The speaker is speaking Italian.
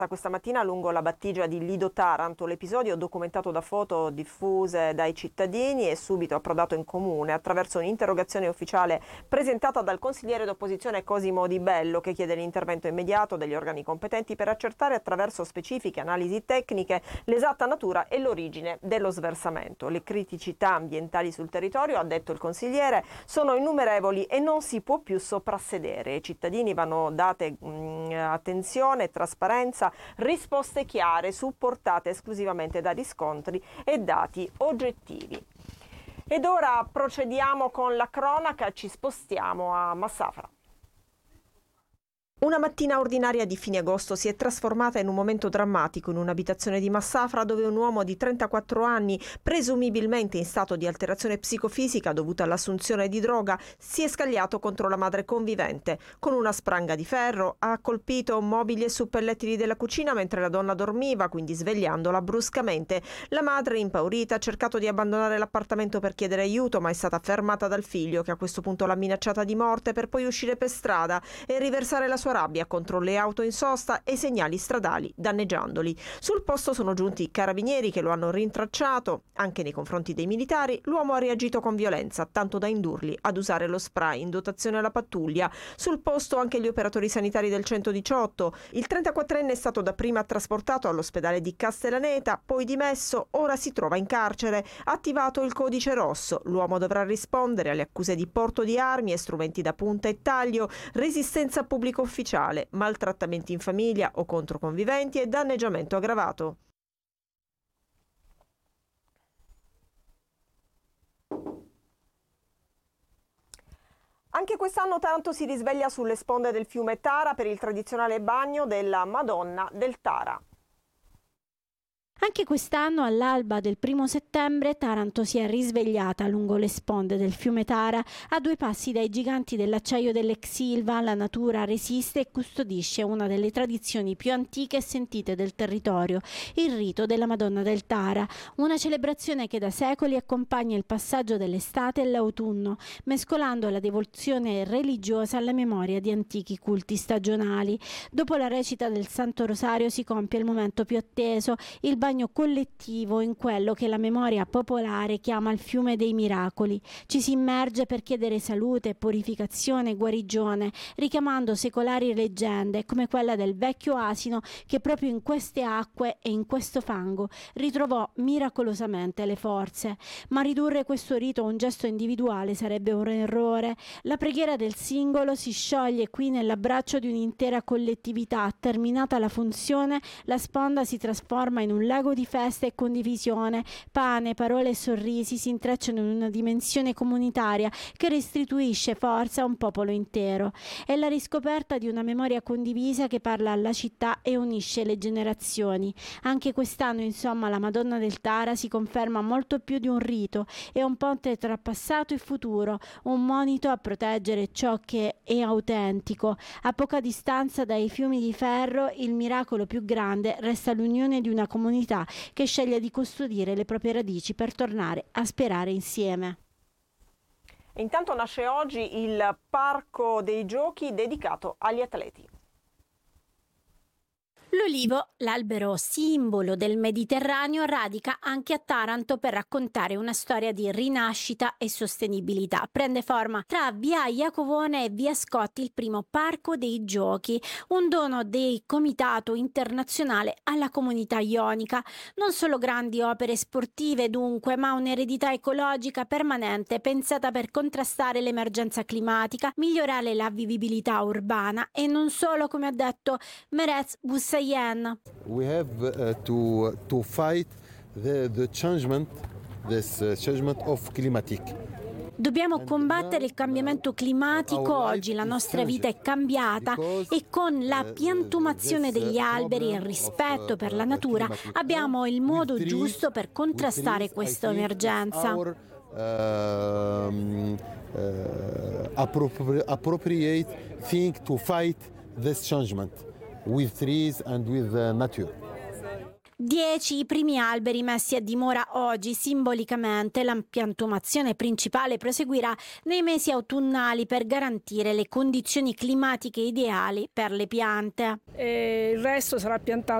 Questa mattina lungo la battigia di Lido Taranto. L'episodio, documentato da foto diffuse dai cittadini, è subito approdato in comune attraverso un'interrogazione ufficiale presentata dal consigliere d'opposizione Cosimo Di Bello, che chiede l'intervento immediato degli organi competenti per accertare attraverso specifiche analisi tecniche l'esatta natura e l'origine dello sversamento. Le criticità ambientali sul territorio, ha detto il consigliere, sono innumerevoli e non si può più soprassedere. Ai cittadini vanno date attenzione e trasparenza, risposte chiare, supportate esclusivamente da riscontri e dati oggettivi. Ed ora procediamo con la cronaca, ci spostiamo a Massafra. Una mattina ordinaria di fine agosto si è trasformata in un momento drammatico in un'abitazione di Massafra, dove un uomo di 34 anni, presumibilmente in stato di alterazione psicofisica dovuta all'assunzione di droga, si è scagliato contro la madre convivente. Con una spranga di ferro ha colpito mobili e suppellettili della cucina mentre la donna dormiva, quindi svegliandola bruscamente. La madre, impaurita, ha cercato di abbandonare l'appartamento per chiedere aiuto, ma è stata fermata dal figlio, che a questo punto l'ha minacciata di morte, per poi uscire per strada e riversare la sua rabbia contro le auto in sosta e i segnali stradali, danneggiandoli. Sul posto sono giunti i carabinieri, che lo hanno rintracciato. Anche nei confronti dei militari l'uomo ha reagito con violenza, tanto da indurli ad usare lo spray in dotazione alla pattuglia. Sul posto anche gli operatori sanitari del 118. Il 34enne è stato dapprima trasportato all'ospedale di Castellaneta, poi dimesso, ora si trova in carcere. Attivato il codice rosso, l'uomo dovrà rispondere alle accuse di porto di armi e strumenti da punta e taglio, resistenza a pubblico ufficiale, maltrattamenti in famiglia o contro conviventi e danneggiamento aggravato. Anche quest'anno Taranto si risveglia sulle sponde del fiume Tara per il tradizionale bagno della Madonna del Tara. Anche quest'anno, all'alba del 1° settembre, Taranto si è risvegliata lungo le sponde del fiume Tara, a 2 passi dai giganti dell'acciaio dell'ex Ilva. La natura resiste e custodisce una delle tradizioni più antiche e sentite del territorio, il rito della Madonna del Tara, una celebrazione che da secoli accompagna il passaggio dell'estate e l'autunno, mescolando la devozione religiosa alla memoria di antichi culti stagionali. Dopo la recita del Santo Rosario si compie il momento più atteso, il bagno collettivo in quello che la memoria popolare chiama il fiume dei miracoli. Ci si immerge per chiedere salute, purificazione e guarigione, richiamando secolari leggende come quella del vecchio asino che proprio in queste acque e in questo fango ritrovò miracolosamente le forze. Ma ridurre questo rito a un gesto individuale sarebbe un errore. La preghiera del singolo si scioglie qui nell'abbraccio di un'intera collettività. Terminata la funzione, la sponda si trasforma in un lago di festa e condivisione. Pane, parole e sorrisi si intrecciano in una dimensione comunitaria che restituisce forza a un popolo intero. È la riscoperta di una memoria condivisa che parla alla città e unisce le generazioni. Anche quest'anno, insomma, la Madonna del Tara si conferma molto più di un rito, è un ponte tra passato e futuro, un monito a proteggere ciò che è autentico. A poca distanza dai fiumi di ferro, il miracolo più grande resta l'unione di una comunità che sceglie di custodire le proprie radici per tornare a sperare insieme. Intanto nasce oggi il Parco dei Giochi dedicato agli atleti. L'olivo, l'albero simbolo del Mediterraneo, radica anche a Taranto per raccontare una storia di rinascita e sostenibilità. Prende forma tra via Iacovone e via Scotti il primo Parco dei Giochi, un dono del Comitato Internazionale alla comunità ionica. Non solo grandi opere sportive dunque, ma un'eredità ecologica permanente pensata per contrastare l'emergenza climatica, migliorare la vivibilità urbana e non solo, come ha detto Merez Boussaïen. We have to fight the changement of climatic. Dobbiamo combattere il cambiamento climatico. Oggi la nostra vita è cambiata e con la piantumazione degli alberi e il rispetto per la natura abbiamo il modo giusto per contrastare questa emergenza. Appropriate thing to fight this changement with trees and with nature. 10 i primi alberi messi a dimora oggi. Simbolicamente la piantumazione principale proseguirà nei mesi autunnali per garantire le condizioni climatiche ideali per le piante. Il resto sarà piantato